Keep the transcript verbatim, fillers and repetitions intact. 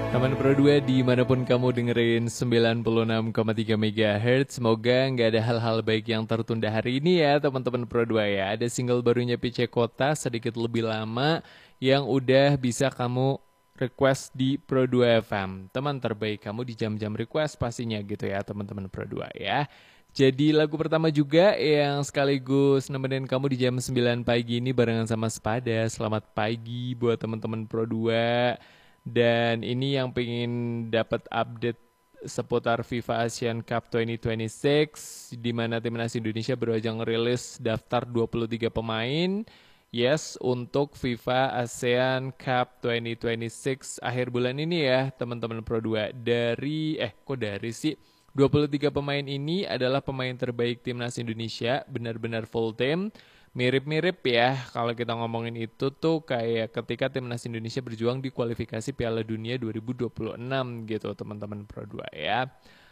Teman Pro dua dimanapun kamu dengerin sembilan puluh enam koma tiga megahertz, semoga nggak ada hal-hal baik yang tertunda hari ini ya teman-teman Pro dua ya. Ada single barunya P C Kota sedikit lebih lama yang udah bisa kamu request di Pro dua F M. Teman terbaik kamu di jam-jam request pastinya gitu ya teman-teman Pro dua ya. Jadi lagu pertama juga yang sekaligus nemenin kamu di jam sembilan pagi ini barengan sama Sepada. Selamat pagi buat teman-teman Pro dua. Dan ini yang pengen dapat update seputar FIFA Asian Cup dua ribu dua puluh enam di mana timnas Indonesia baru aja ngerilis daftar dua puluh tiga pemain. Yes, untuk FIFA ASEAN Cup dua ribu dua puluh enam akhir bulan ini ya, teman-teman Pro dua. Dari eh kok dari sih dua puluh tiga pemain ini adalah pemain terbaik timnas Indonesia, benar-benar full team. Mirip-mirip ya kalau kita ngomongin itu tuh kayak ketika timnas Indonesia berjuang di kualifikasi Piala Dunia dua ribu dua puluh enam gitu teman-teman Pro dua ya.